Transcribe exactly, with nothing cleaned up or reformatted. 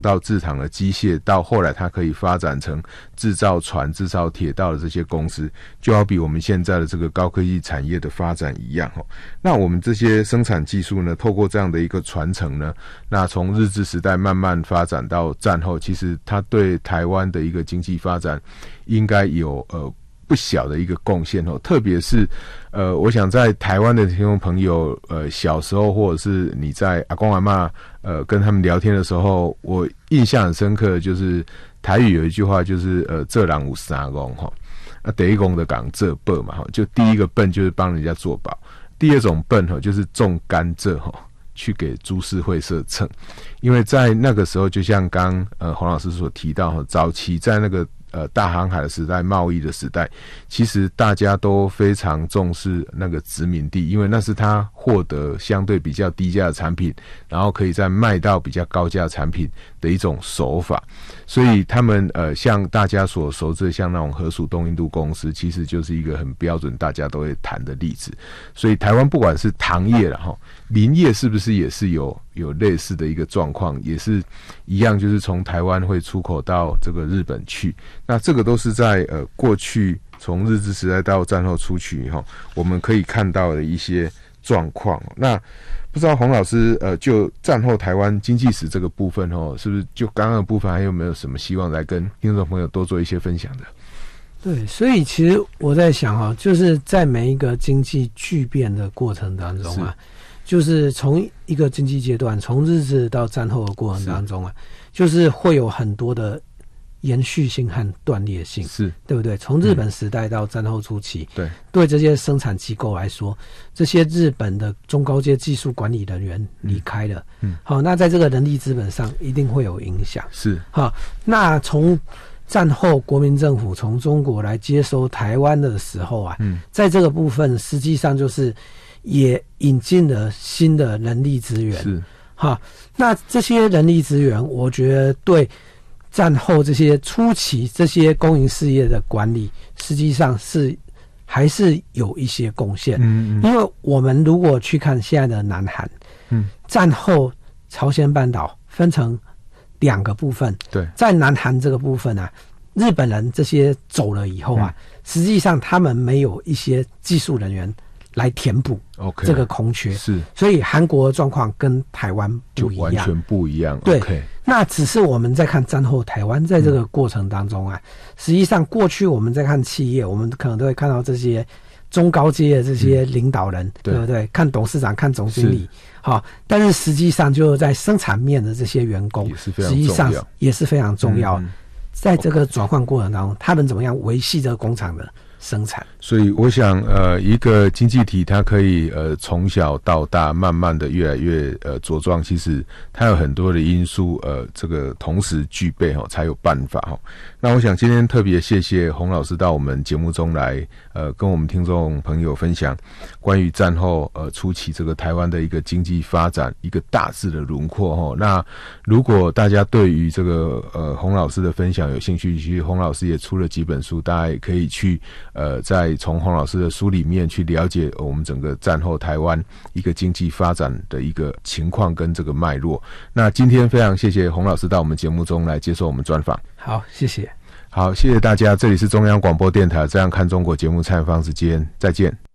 到制糖的机械，到后来它可以发展成制造船、制造铁道的这些公司，就好比我们现在的这个高科技产业的发展一样。那我们这些生产技术呢，透过这样的一个传承呢，那从日治时代慢慢发展到战后，其实它对台湾的一个经济发展应该有呃不小的一个贡献哦，特别是呃，我想在台湾的听众朋友，呃，小时候或者是你在阿公阿嬷呃跟他们聊天的时候，我印象很深刻，就是台语有一句话，就是呃，做人有三公哈，啊，第一公的讲做笨嘛哈，就第一个笨就是帮人家做保，第二种笨哈就是种甘蔗哈。去给株式会社称，因为在那个时候，就像刚呃洪老师所提到，早期在那个呃大航海的时代、贸易的时代，其实大家都非常重视那个殖民地，因为那是他获得相对比较低价的产品，然后可以再卖到比较高价产品的一种手法。所以他们呃像大家所熟知的，像那种和属东印度公司，其实就是一个很标准大家都会谈的例子。所以台湾不管是糖业啦齁，林业是不是也是有有类似的一个状况，也是一样，就是从台湾会出口到这个日本去。那这个都是在呃过去从日治时代到战后初期齁，我们可以看到的一些状况。那不知道洪老师呃就战后台湾经济史这个部分齁，是不是就刚刚的部分还有没有什么希望来跟听众朋友多做一些分享的？ 对，所以其实我在想啊，就是在每一个经济巨变的过程当中啊，就是从一个经济阶段，从日治到战后的过程当中啊，就是会有很多的延续性和断裂性， 是对不对？从日本时代到战后初期， 对、嗯、 对这些生产机构来说，这些日本的中高阶技术管理人员离开了，嗯，好，那在这个人力资本上一定会有影响， 是好，那从战后国民政府从中国来接收台湾的时候啊，嗯，在这个部分实际上就是也引进了新的人力资源， 是好，那这些人力资源，我觉得对战后这些初期这些公营事业的管理，实际上是还是有一些贡献。嗯嗯，因为我们如果去看现在的南韩，嗯，战后朝鲜半岛分成两个部分，对，在南韩这个部分啊，日本人这些走了以后啊，嗯、实际上他们没有一些技术人员来填补这个空缺， okay, 是，所以韩国的状况跟台湾不一样，就完全不一样。 对， okay, 那只是我们在看战后台湾在这个过程当中啊，嗯、实际上过去我们在看企业，我们可能都会看到这些中高阶的这些领导人，嗯、对, 对不对？看董事长，看总经理，好，但是实际上就在生产面的这些员工，也是非常重要，实际上也是非常重要。嗯、在这个转换过程当中，他们怎么样维系这个工厂的生产？ 所以我想呃一个经济体它可以呃从小到大慢慢的越来越呃茁壮，其实它有很多的因素呃这个同时具备齁才有办法齁。那我想今天特别谢谢洪老师到我们节目中来呃跟我们听众朋友分享关于战后呃初期这个台湾的一个经济发展一个大致的轮廓齁。那如果大家对于这个呃洪老师的分享有兴趣，其实洪老师也出了几本书，大家也可以去呃在从洪老师的书里面去了解我们整个战后台湾一个经济发展的一个情况跟这个脉络。那今天非常谢谢洪老师到我们节目中来接受我们专访。 好，谢谢。 好，谢谢大家，这里是中央广播电台《这样看中国》节目，蔡方时间，再见。